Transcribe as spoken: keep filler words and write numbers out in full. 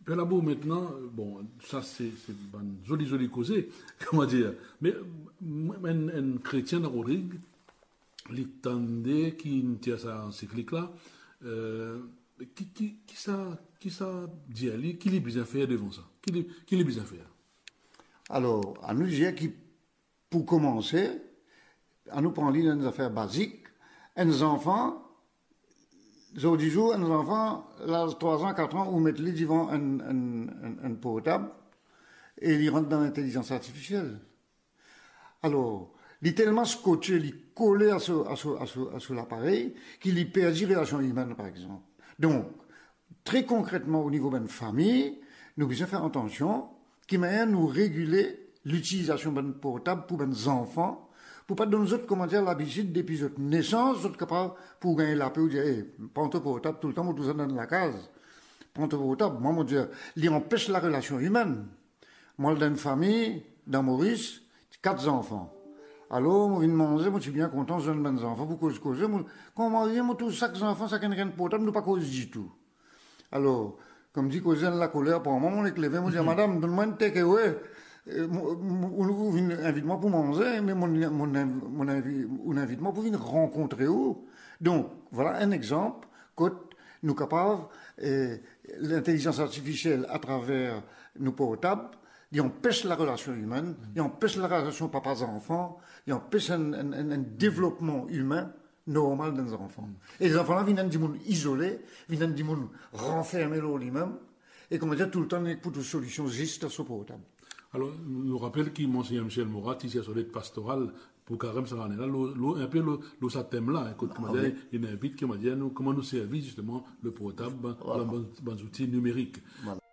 Et là-bas, maintenant, bon, ça c'est une jolie, jolie causée, comment dire. Mais un, un chrétien de Rodrigue, l'étendait qui tient ça encyclique-là, euh, qui, qui, qui, ça, qui ça dit à lui, qui les besoin faire devant ça? Qui les, qui les besoin faire? Alors, à nous dire qui, pour commencer, à nous prendre des affaires basiques, un enfant, aujourd'hui jour, un enfant, là, trois ans, quatre ans, ou mettre les devant un, un, un, un portable, et il rentre dans l'intelligence artificielle. Alors, il est tellement scotché, il est collé à ce, à ce, à ce, à ce l'appareil, qu'il y perd les relations humaines, par exemple. Donc, très concrètement, au niveau de la famille, nous devons faire attention, qui m'a nous réguler l'utilisation de portable pour nos enfants, pour pas donner aux autres, comment dire, l'habitude depuis notre naissance, autres capables pour gagner la paix ou dire, hey, prends ton portable tout le temps, tout ça dans la case. Prends ton portable. Moi, mon Dieu, il empêche la relation humaine. Moi, dans une famille, dans Maurice, quatre enfants. Alors, moi, je viens de manger, moi, je suis bien content, je donne mes enfants, pour cause, cause, moi, quand moi, moi, tous chaque enfant, ça n'a rien de portable, nous pas cause du tout. Alors, comme dit cousin la colère, pour moi, on est levé, moi, je dis, madame, donne-moi une takeaway. Vous invite-moi pour manger, mais mon, mon, mon, invite-moi pour venir rencontrer où. Donc, voilà un exemple, que nous capables, l'intelligence artificielle à travers nos portables, il empêche la relation humaine, il empêche la relation papa-enfant, il empêche un, un, un, un développement humain normal dans les enfants. Et les enfants-là viennent du monde isolé, viennent du monde renfermé dans lui-même, et comme dire, tout le temps, il pour des solutions juste à ce portable. Alors, nous rappelle qu'il Monseigneur Michel Morat, ici à son aide pastorale, pour Carême Savané, là, un peu le, le, ce thème-là, écoute, comment dire, il invite, comment dire, nous, comment nous servir justement le portable, voilà. Dans les outils numériques. Voilà.